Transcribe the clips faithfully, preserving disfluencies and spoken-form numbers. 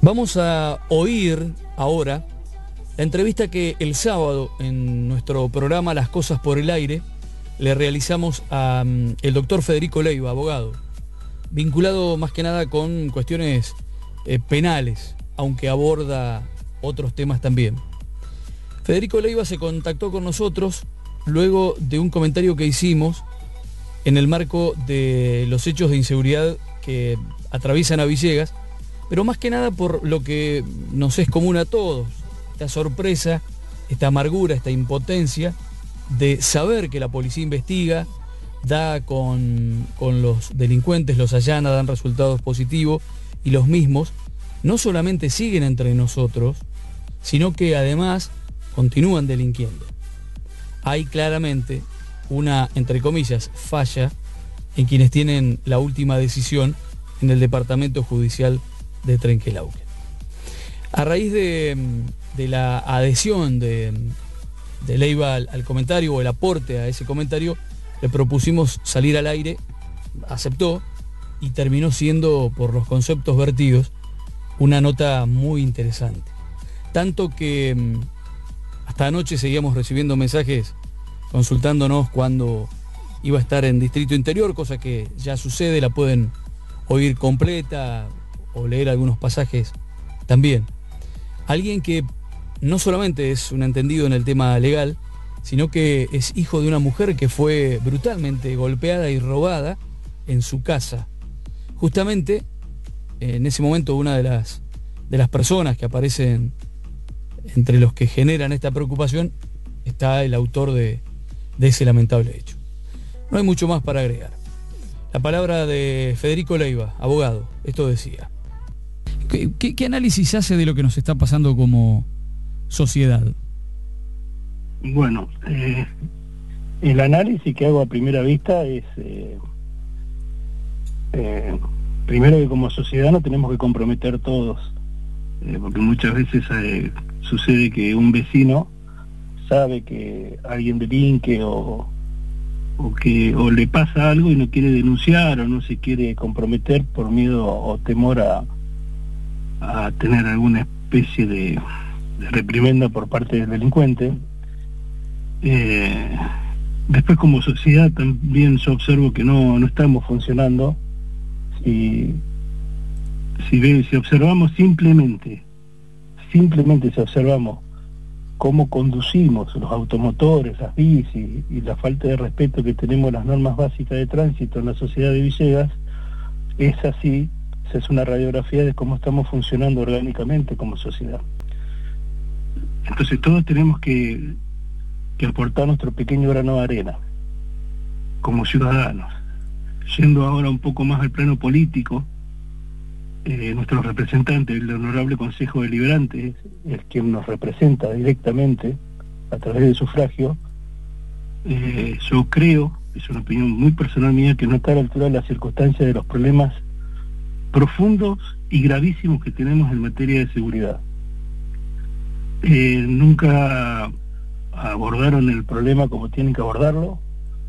Vamos a oír ahora la entrevista que el sábado en nuestro programa Las Cosas por el Aire le realizamos al doctor Federico Leiva, abogado, vinculado más que nada con cuestiones eh, penales, aunque aborda otros temas también. Federico Leiva se contactó con nosotros luego de un comentario que hicimos en el marco de los hechos de inseguridad que atraviesan a Villegas, pero más que nada por lo que nos es común a todos, esta sorpresa, esta amargura, esta impotencia de saber que la policía investiga, da con, con los delincuentes, los allana, dan resultados positivos y los mismos no solamente siguen entre nosotros, sino que además continúan delinquiendo. Hay claramente una, entre comillas, falla en quienes tienen la última decisión en el Departamento Judicial de Trenquelauquen. A raíz de, de la adhesión de, de Leiva al, al comentario o el aporte a ese comentario, le propusimos salir al aire, aceptó y terminó siendo, por los conceptos vertidos, una nota muy interesante. Tanto que hasta anoche seguíamos recibiendo mensajes consultándonos cuándo iba a estar en Distrito Interior, cosa que ya sucede, la pueden oír completa o leer algunos pasajes también. Alguien que no solamente es un entendido en el tema legal, sino que es hijo de una mujer que fue brutalmente golpeada y robada en su casa. Justamente, en ese momento, una de las, de las personas que aparecen entre los que generan esta preocupación está el autor de, de ese lamentable hecho. No hay mucho más para agregar. La palabra de Federico Leiva, abogado, esto decía. ¿Qué, qué, qué análisis hace de lo que nos está pasando como sociedad? Bueno, eh, el análisis que hago a primera vista es, eh, eh, primero que como sociedad nos tenemos que comprometer todos, eh, porque muchas veces eh, sucede que un vecino sabe que alguien delinque o, o que o le pasa algo y no quiere denunciar o no se quiere comprometer por miedo o temor a, a tener alguna especie de, de reprimenda por parte del delincuente. Eh, después como sociedad también yo observo que no, no estamos funcionando. Si, si, ve, si observamos simplemente, simplemente si observamos cómo conducimos los automotores, las bicis y la falta de respeto que tenemos a las normas básicas de tránsito en la sociedad de Villegas, es así, esa es una radiografía de cómo estamos funcionando orgánicamente como sociedad. Entonces todos tenemos que, que aportar nuestro pequeño grano de arena como ciudadanos. Yendo ahora un poco más al plano político, eh, nuestro representante, el Honorable Consejo Deliberante, es quien nos representa directamente a través del sufragio. Eh, yo creo, es una opinión muy personal mía, que no está a la altura de las circunstancias de los problemas profundos y gravísimos que tenemos en materia de seguridad. Eh, nunca abordaron el problema como tienen que abordarlo,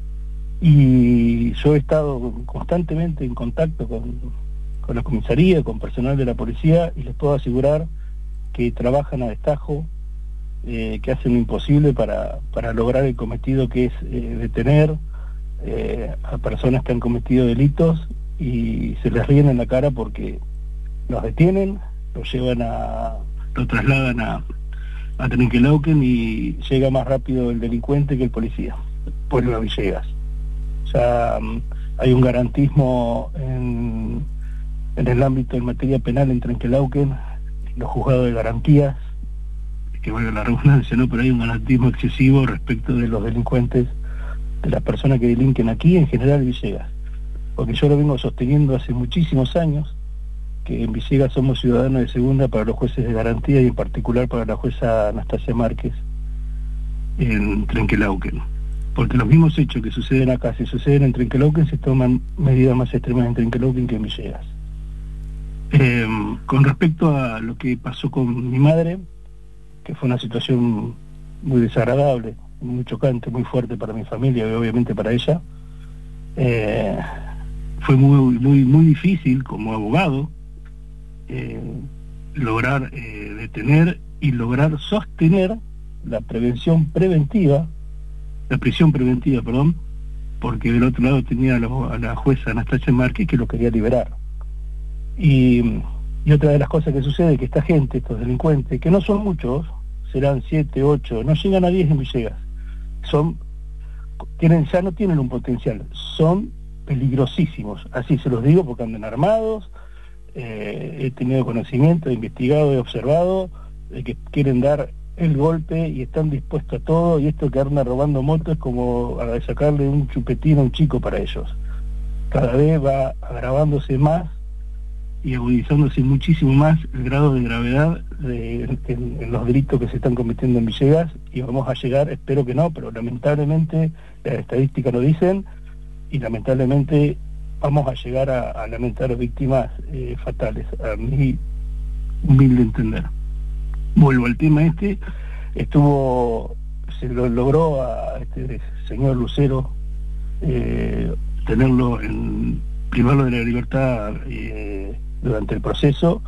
y yo he estado constantemente en contacto con, con la comisaría, con personal de la policía, y les puedo asegurar que trabajan a destajo, eh, que hacen lo imposible para, para lograr el cometido, que es eh, detener eh, a personas que han cometido delitos, y se les ríen en la cara porque los detienen, los llevan a, lo trasladan a, a Trenquelauquen y llega más rápido el delincuente que el policía, vuelve a Villegas. Ya um, hay un garantismo en, en el ámbito en materia penal en Trenquelauquen, los juzgados de garantías, que valga la redundancia, ¿no? Pero hay un garantismo excesivo respecto de los delincuentes, de las personas que delinquen aquí, en general Villegas. Porque yo lo vengo sosteniendo hace muchísimos años, que en Villegas somos ciudadanos de segunda para los jueces de garantía y en particular para la jueza Anastasia Márquez en Trenquelauquen. Porque los mismos hechos que suceden acá, si suceden en Trenquelauquen, se toman medidas más extremas en Trenquelauquen que en Villegas. Eh, con respecto a lo que pasó con mi madre, que fue una situación muy desagradable, muy chocante, muy fuerte para mi familia y obviamente para ella, eh, fue muy, muy, muy difícil como abogado eh, lograr eh, detener y lograr sostener la prevención preventiva, la prisión preventiva, perdón, porque del otro lado tenía a la, a la jueza Anastasia Márquez, que lo quería liberar. Y, y otra de las cosas que sucede es que esta gente, estos delincuentes, que no son muchos, serán siete, ocho, no llegan a diez en Villegas, son, tienen, ya no tienen un potencial, son peligrosísimos, así se los digo porque andan armados, eh, he tenido conocimiento, he investigado, he observado, de que quieren dar el golpe y están dispuestos a todo, y esto que anda robando motos es como a sacarle un chupetín a un chico para ellos. Cada vez va agravándose más y agudizándose muchísimo más el grado de gravedad de, en, en los delitos que se están cometiendo en Villegas, y vamos a llegar, espero que no, pero lamentablemente las estadísticas lo dicen, y lamentablemente vamos a llegar a, a lamentar víctimas eh, fatales, a mi humilde entender. Vuelvo al tema este, estuvo, se lo logró a este señor Lucero eh, tenerlo en, privarlo de la libertad eh, durante el proceso,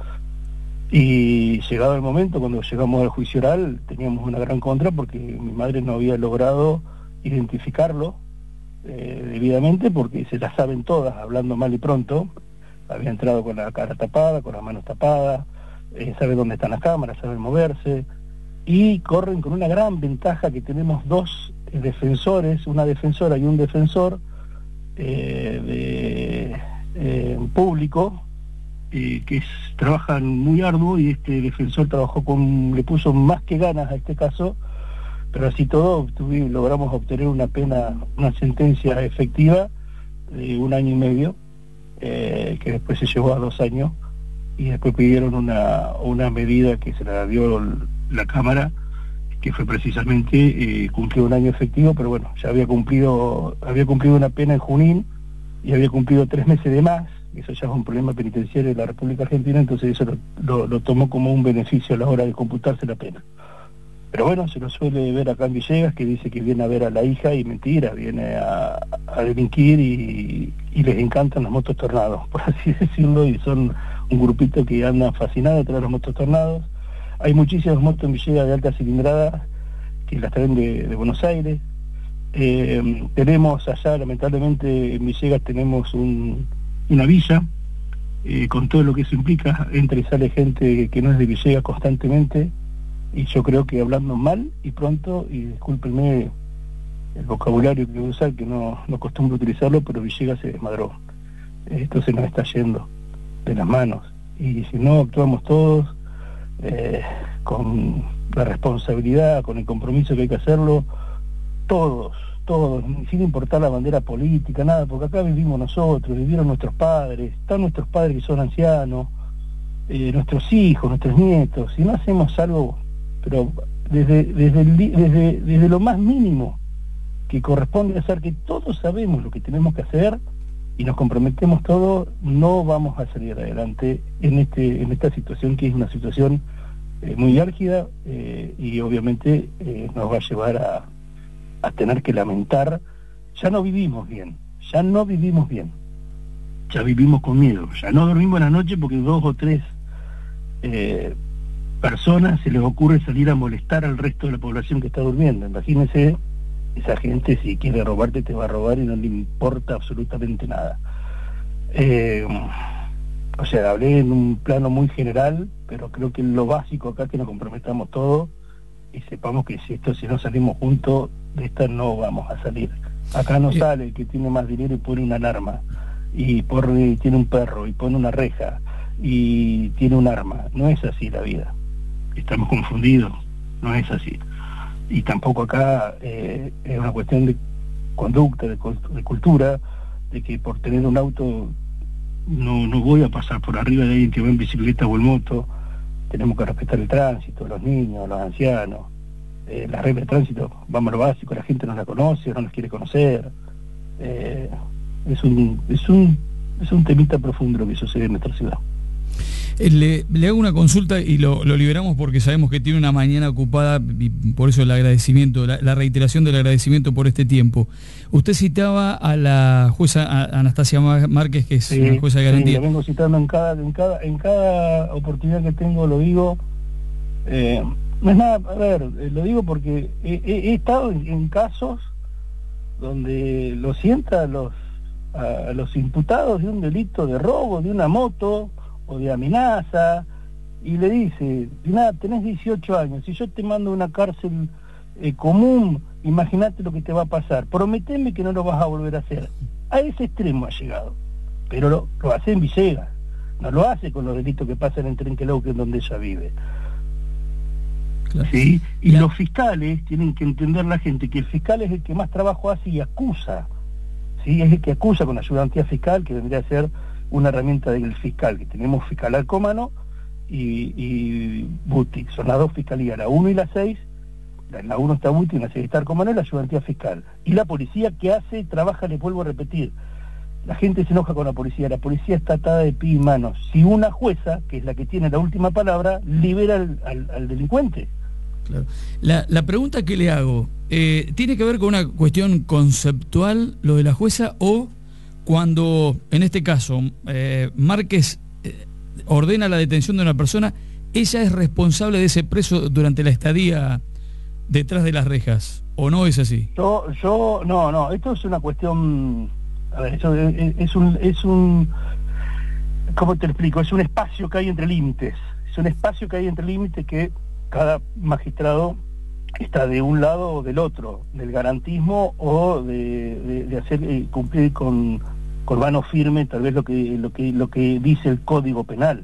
y llegado el momento, cuando llegamos al juicio oral, teníamos una gran contra porque mi madre no había logrado identificarlo eh, debidamente, porque se la saben todas, hablando mal y pronto, había entrado con la cara tapada, con las manos tapadas, eh, sabe dónde están las cámaras, sabe moverse, y corren con una gran ventaja que tenemos dos eh, defensores, una defensora y un defensor eh, de eh, público, eh, que es, trabajan muy arduo, y este defensor trabajó con, le puso más que ganas a este caso, pero así todo tuvimos, logramos obtener una pena, una sentencia efectiva de un año y medio, eh, que después se llevó a dos años, y después pidieron una, una medida que se la dio la Cámara, que fue precisamente eh, cumplió un año efectivo, pero bueno, ya había cumplido, había cumplido una pena en Junín, y había cumplido tres meses de más. Eso ya es un problema penitenciario de la República Argentina, entonces eso lo, lo, lo tomó como un beneficio a la hora de computarse la pena. Pero bueno, se lo suele ver acá en Villegas, que dice que viene a ver a la hija, y mentira, viene a, a delinquir, y, y les encantan las motos tornados, por así decirlo, y son un grupito que andan fascinados tras los motos tornados. Hay muchísimas motos en Villegas de alta cilindrada que las traen de, de Buenos Aires. Eh, tenemos allá, lamentablemente, en Villegas tenemos un, una villa, eh, con todo lo que eso implica, entra y sale gente que no es de Villegas constantemente, y yo creo que hablando mal y pronto, y discúlpenme el vocabulario que voy a usar, que no, no acostumbro utilizarlo, pero Villegas se desmadró. Esto se nos está yendo de las manos, y si no actuamos todos eh, con la responsabilidad, con el compromiso que hay que hacerlo, todos, todos, sin importar la bandera política, nada, porque acá vivimos nosotros, vivieron nuestros padres, están nuestros padres que son ancianos, eh, nuestros hijos, nuestros nietos, si no hacemos algo, pero desde, desde, el, desde, desde lo más mínimo que corresponde hacer, que todos sabemos lo que tenemos que hacer y nos comprometemos todos, no vamos a salir adelante en este en esta situación, que es una situación eh, muy álgida, eh, y obviamente eh, nos va a llevar a, a tener que lamentar. Ya no vivimos bien, ya no vivimos bien, ya vivimos con miedo, ya no dormimos en la noche porque dos o tres eh, personas se les ocurre salir a molestar al resto de la población que está durmiendo. Imagínense, esa gente, si quiere robarte, te va a robar y no le importa absolutamente nada. Eh, o sea, hablé en un plano muy general, pero creo que lo básico acá es que nos comprometamos todos y sepamos que si esto, si no salimos juntos, de esta no vamos a salir. Acá no sale el que tiene más dinero y pone una alarma, y pone, tiene un perro y pone una reja y tiene un arma. No es así la vida. Estamos confundidos, no es así. Y tampoco acá eh, es una cuestión de conducta, de, de cultura, de que por tener un auto no, no voy a pasar por arriba de alguien que va en bicicleta o en moto. Tenemos que respetar el tránsito, los niños, los ancianos, eh, las reglas de tránsito, vamos a lo básico, la gente no la conoce, no las quiere conocer. Eh, es un, es un, es un temita profundo lo que sucede en nuestra ciudad. Eh, le, le hago una consulta y lo, lo liberamos porque sabemos que tiene una mañana ocupada y por eso el agradecimiento, la, la reiteración del agradecimiento por este tiempo. Usted citaba a la jueza a, Anastasia Márquez, que es sí, una jueza de garantía. Sí, la vengo citando en cada, en cada, en cada oportunidad que tengo, lo digo. Eh, no es nada, a ver, eh, lo digo porque he, he, he estado en, en casos donde lo sienta a los, a, a los imputados de un delito de robo, de una moto o de amenaza, y le dice, nada, tenés dieciocho años, si yo te mando a una cárcel eh, común, imagínate lo que te va a pasar, prometeme que no lo vas a volver a hacer. A ese extremo ha llegado, pero lo, lo hace en Villegas, no lo hace con los delitos que pasan en Trenquelauquen, donde ella vive. Claro. ¿Sí? Y claro, los fiscales tienen que entender, la gente, que el fiscal es el que más trabajo hace y acusa, ¿sí? Es el que acusa con ayudantía fiscal, que vendría a ser una herramienta del fiscal, que tenemos fiscal Alcómano y, y Buti, son las dos fiscalías, la uno y la seis, en la uno está Buti, en la seis está Alcómano y la ayudantía fiscal. Y la policía, que hace, trabaja, les vuelvo a repetir, la gente se enoja con la policía, la policía está atada de pie y manos. Si una jueza, que es la que tiene la última palabra, libera al, al, al delincuente. Claro. La, la pregunta que le hago, eh, ¿tiene que ver con una cuestión conceptual lo de la jueza, o cuando, en este caso, eh, Márquez eh, ordena la detención de una persona, ella es responsable de ese preso durante la estadía detrás de las rejas, o no es así? Yo, yo, no, no, esto es una cuestión, a ver, eso es, es un, es un, ¿cómo te explico? Es un espacio que hay entre límites, es un espacio que hay entre límites que cada magistrado está de un lado o del otro, del garantismo o de, de, de hacer eh, cumplir con, con mano firme tal vez lo que, lo que, lo que dice el Código Penal.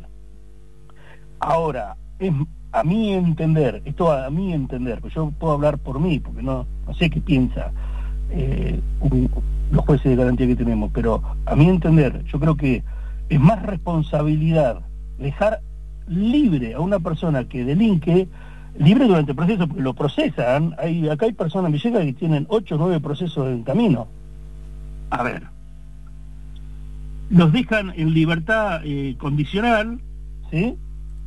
Ahora, es, a mi entender, esto a, a mi entender, pues yo puedo hablar por mí, porque no, no sé qué piensa eh, un, los jueces de garantía que tenemos, pero a mi entender, yo creo que es más responsabilidad dejar libre a una persona que delinque, libre durante el proceso, porque lo procesan. Hay, acá hay personas en Villegas que tienen ocho o nueve procesos en camino. A ver, los dejan en libertad eh, condicional, ¿sí?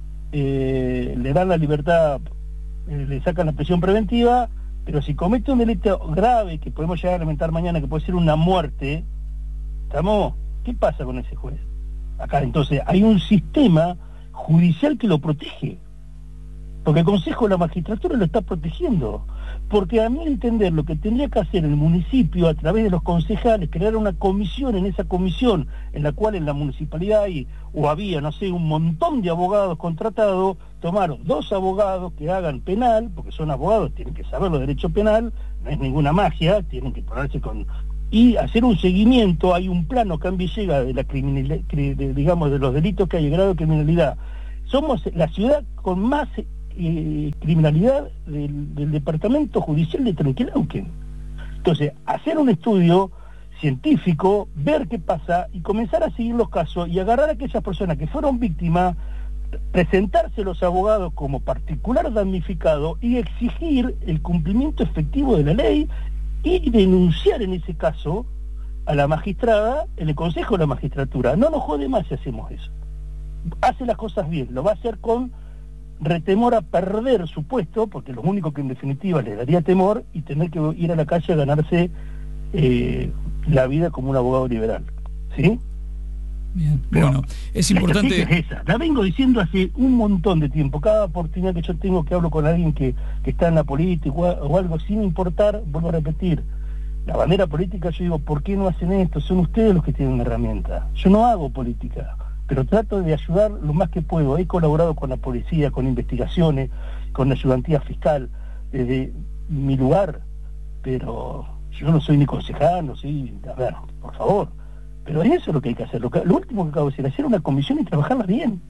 Eh, le dan la libertad, eh, le sacan la prisión preventiva, pero si comete un delito grave que podemos llegar a lamentar mañana, que puede ser una muerte, ¿estamos? ¿Qué pasa con ese juez? Acá entonces hay un sistema judicial que lo protege, porque el Consejo de la Magistratura lo está protegiendo, porque a mi entender lo que tendría que hacer el municipio a través de los concejales, crear una comisión, en esa comisión en la cual en la municipalidad hay, o había, no sé, un montón de abogados contratados, tomar dos abogados que hagan penal, porque son abogados, tienen que saber los derechos penal, no es ninguna magia, tienen que ponerse con... y hacer un seguimiento. Hay un plano acá en Villegas de la criminalidad, de, digamos, de los delitos que hay, grado de criminalidad. Somos la ciudad con más eh, criminalidad del, del departamento judicial de Trenquelauquen. Entonces, hacer un estudio científico, ver qué pasa y comenzar a seguir los casos y agarrar a aquellas personas que fueron víctimas, presentarse a los abogados como particular damnificado y exigir el cumplimiento efectivo de la ley y denunciar en ese caso a la magistrada en el Consejo de la Magistratura. No nos jode más si hacemos eso. Hace las cosas bien, lo va a hacer con retemor a perder su puesto, porque lo único que en definitiva le daría temor, y tener que ir a la calle a ganarse eh, la vida como un abogado liberal. ¿Sí? Bien, pero bueno, es importante... La es esa, la vengo diciendo hace un montón de tiempo. Cada oportunidad que yo tengo que hablo con alguien que, que está en la política o algo, sin importar, vuelvo a repetir, la bandera política, yo digo, ¿por qué no hacen esto? Son ustedes los que tienen una herramienta. Yo no hago política, pero trato de ayudar lo más que puedo. He colaborado con la policía, con investigaciones, con la ayudantía fiscal, desde mi lugar, pero yo no soy ni concejal, no soy... A ver, por favor... Pero eso es lo que hay que hacer. Lo, que, lo último que acabo de decir, hacer una comisión y trabajarla bien.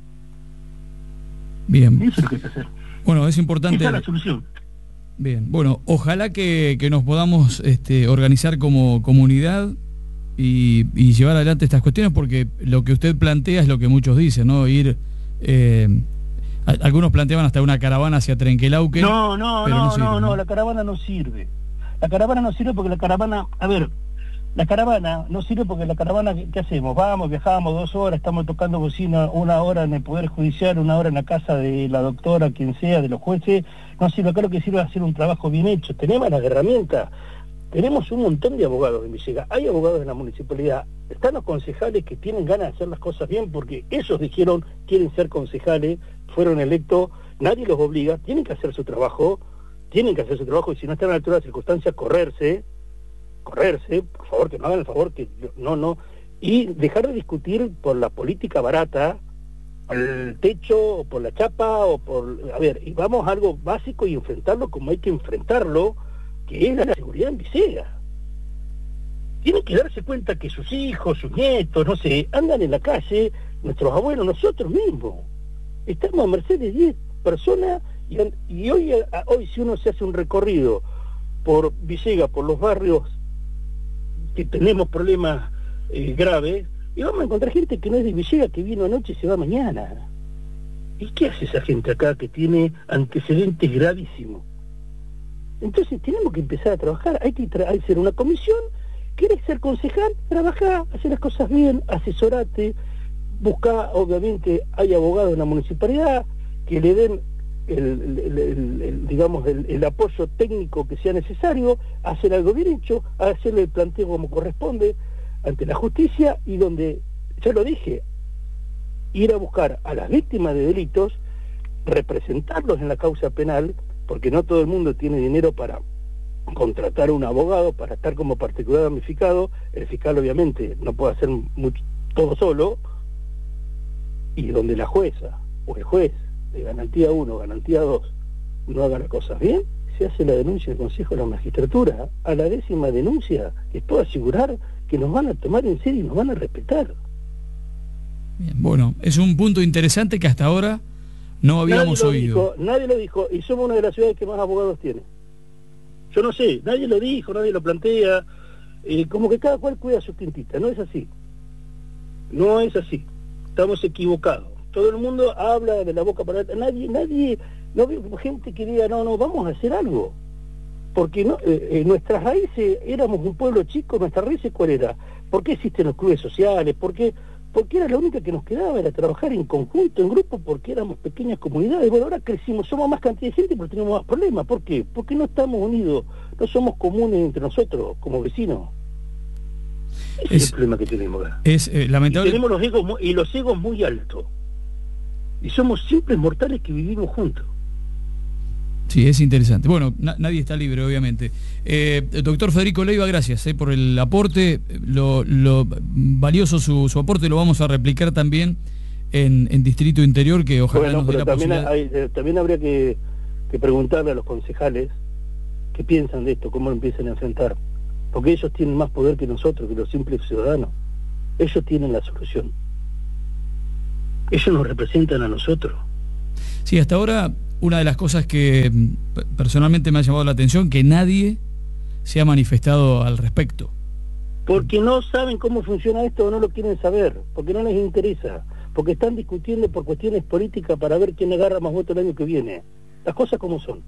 Bien. Eso es lo que hay que hacer. Bueno, es importante... Esa es la solución. Bien. Bueno, ojalá que, que nos podamos este, organizar como comunidad y, y llevar adelante estas cuestiones, porque lo que usted plantea es lo que muchos dicen, ¿no? Ir... Eh, a, algunos planteaban hasta una caravana hacia Trenquelauquen. No, no, pero no, no, sirve, no, ¿no? no, la caravana no sirve. La caravana no sirve porque la caravana... A ver... La caravana no sirve porque la caravana, ¿qué hacemos? Vamos, viajamos dos horas, estamos tocando bocina una hora en el Poder Judicial, una hora en la casa de la doctora, quien sea, de los jueces. No sirve, acá lo que sirve es hacer un trabajo bien hecho. Tenemos las herramientas, tenemos un montón de abogados en Villegas, hay abogados en la municipalidad, están los concejales que tienen ganas de hacer las cosas bien porque ellos dijeron quieren ser concejales, fueron electos, nadie los obliga, tienen que hacer su trabajo, tienen que hacer su trabajo y si no están a la altura de las circunstancias, correrse, correrse, por favor, que no hagan el favor, que no, no, y dejar de discutir por la política barata, por el techo, o por la chapa, o por, a ver, y vamos a algo básico y enfrentarlo como hay que enfrentarlo, que es la seguridad en Villegas. Tienen que darse cuenta que sus hijos, sus nietos, no sé, andan en la calle, nuestros abuelos, nosotros mismos, estamos a merced de diez personas, y, y hoy, a, hoy si uno se hace un recorrido por Villegas, por los barrios que tenemos problemas eh, graves, y vamos a encontrar gente que no es de Villegas, que vino anoche y se va mañana. ¿Y qué hace esa gente acá que tiene antecedentes gravísimos? Entonces tenemos que empezar a trabajar, hay que tra- hacer una comisión, ¿querés ser concejal? Trabajá, hacer las cosas bien, asesorate, buscá, obviamente hay abogados en la municipalidad que le den el, el, el, el digamos el, el apoyo técnico que sea necesario, hacer algo bien hecho, hacerle el planteo como corresponde ante la justicia y donde, ya lo dije, ir a buscar a las víctimas de delitos, representarlos en la causa penal, porque no todo el mundo tiene dinero para contratar a un abogado, para estar como particular damnificado, el fiscal obviamente no puede hacer mucho, todo solo, y donde la jueza o el juez de garantía uno, garantía dos, no haga las cosas bien, se hace la denuncia del Consejo de la Magistratura. A la décima denuncia, les puedo asegurar que nos van a tomar en serio y nos van a respetar. Bien, bueno, es un punto interesante que hasta ahora no habíamos nadie lo oído. Dijo, nadie lo dijo, y somos una de las ciudades que más abogados tiene. Yo no sé, nadie lo dijo, nadie lo plantea, eh, como que cada cual cuida su quintita, no es así. No es así, estamos equivocados. Todo el mundo habla de la boca para atrás, nadie, nadie, no veo gente que diga, no, no, vamos a hacer algo. Porque no, eh, eh, nuestras raíces, éramos un pueblo chico, nuestras raíces, ¿cuál era? ¿Por qué existen los clubes sociales? ¿Por qué? Porque era la única que nos quedaba, era trabajar en conjunto, en grupo, porque éramos pequeñas comunidades. Bueno, ahora crecimos, somos más cantidad de gente, pero tenemos más problemas. ¿Por qué? Porque no estamos unidos, no somos comunes entre nosotros, como vecinos. Ese es, es el problema que tenemos acá. Es eh, lamentable. Y tenemos los egos, y los egos muy altos. Y somos simples mortales que vivimos juntos. Sí, es interesante. Bueno, na nadie está libre, obviamente. Eh, doctor Federico Leiva, gracias eh, por el aporte. Lo, lo valioso su, su aporte lo vamos a replicar también en, en Distrito Interior, que ojalá bueno, nos dé pero la también, posibilidad. hay, eh, también habría que, que preguntarle a los concejales qué piensan de esto, cómo lo empiezan a enfrentar. Porque ellos tienen más poder que nosotros, que los simples ciudadanos. Ellos tienen la solución. Ellos nos representan a nosotros. Sí, hasta ahora una de las cosas que personalmente me ha llamado la atención, que nadie se ha manifestado al respecto. Porque no saben cómo funciona esto o no lo quieren saber, porque no les interesa, porque están discutiendo por cuestiones políticas para ver quién agarra más votos el año que viene. Las cosas como son.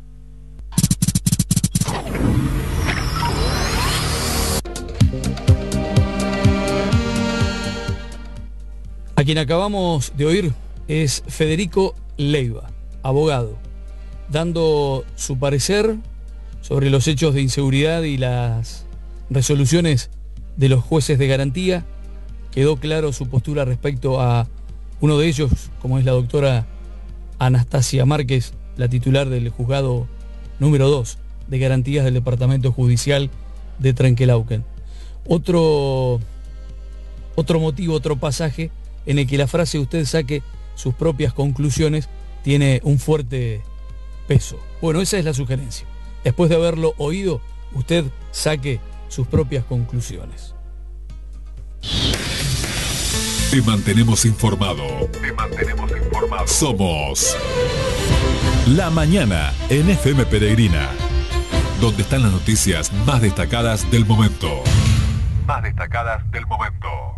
A quien acabamos de oír es Federico Leiva, abogado, dando su parecer sobre los hechos de inseguridad y las resoluciones de los jueces de garantía. Quedó claro su postura respecto a uno de ellos, como es la doctora Anastasia Márquez, la titular del juzgado número dos de garantías del Departamento Judicial de Trenquelauquen. Otro, otro motivo, otro pasaje en el que la frase "usted saque sus propias conclusiones" tiene un fuerte peso. Bueno, esa es la sugerencia. Después de haberlo oído, usted saque sus propias conclusiones. Te mantenemos informado. Te mantenemos informado. Somos La Mañana en F M Peregrina, donde están las noticias más destacadas del momento. Más destacadas del momento.